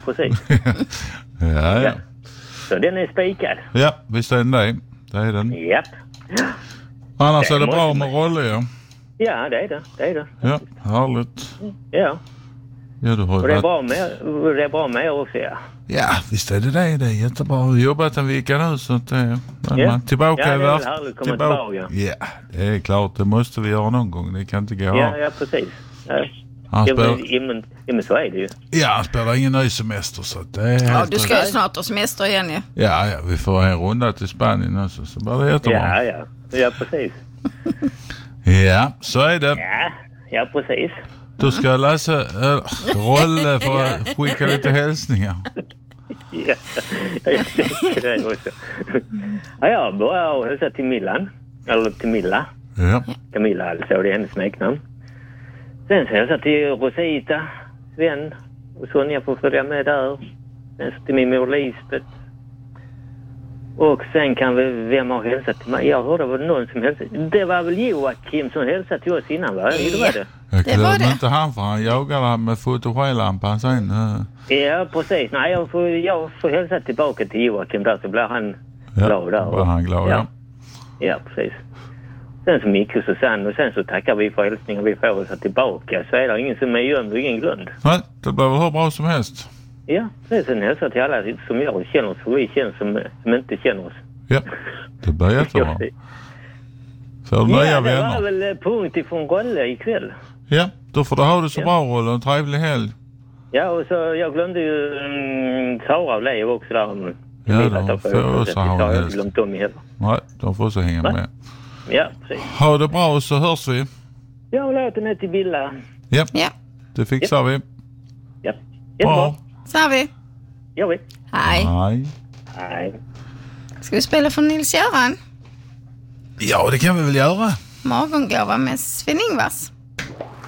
precis. Ja. Så den är spikad. Ja, visst är den det. Det är den. Japp. Annars det är det bra med roller, ja. Ja, det är det. Ja, härligt. Ja. Ja, du har Och det är bra med också, ja. Ja, visst är det. Det är jättebra. Jag har jobbat en vecka nu så att man tillbaka det är i väl härligt att komma tillbaka. Ja, det är klart. Det måste vi göra någon gång. Det kan inte gå. Ja, precis. Ja. Men så är det ju. Ja, han spelar ingen ny semester så att det är helt du ska ju snart ha semester igen ju. Ja, vi får en runda till Spanien också, så blir det jättebra. Ja, precis. Ja, så är det. Ja, precis. Du ska läsa Rolle för att skicka lite hälsningar. Ja, jag tänker det också. Ja, jag börjar hälsa till Millan. Eller till Milla. Ja. Camilla alltså, det är hennes smeknamn. Sen så hälsa till Rosita, Sven och Sonja får följa med där. Sen till min mor Lisbeth. Och sen kan vi, vem har hälsat till mig? Jag hörde det var någon som hälsade. Det var väl Joakim som hälsade till oss innan, va? Det var det. Jag glömde inte han för han jagade med fotogellampan sen. Ja, precis. Nej, jag får hälsa tillbaka till Joakim där så blir han glad där. Blir han glad, ja. Ja, precis. Sen så Micke och Susanne och sen så tackar vi för hälsningar vi får oss tillbaka. Så är det ingen som är gömd och ingen glömd. Nej, det blir väl hur bra som helst. Ja, sen hälsar till alla som jag känner oss och vi känner som inte känner oss. Ja, det blir jättebra. För nya vänner. Det var väl punkt ifrån Rolle ikväll. Ja, då får du ha det så bra, Rolle. En trevlig helg. Ja, och så jag glömde ju Sara och Leo också där. Ja, de får också ha det helst. Glömt dem i heller. Nej, de får också hänga med. Ja, precis. Ha det bra och så hörs vi. Ja, och låten är till Billa. Ja, det fixar vi. Ja, bra. Så har vi. Gör vi. Hej. Ska vi spela för Nils-Göran? Ja, det kan vi väl göra. Morgongåva med Sven-Ingvars.